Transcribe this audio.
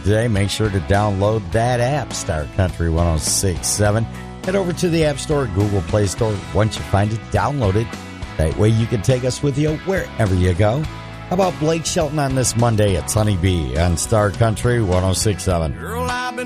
today, make sure to download that app, Star Country 106.7. Head over to the App Store, Google Play Store. Once you find it, download it. That way you can take us with you wherever you go. How about Blake Shelton on this Monday at Sunny B on Star Country 106.7? Girl,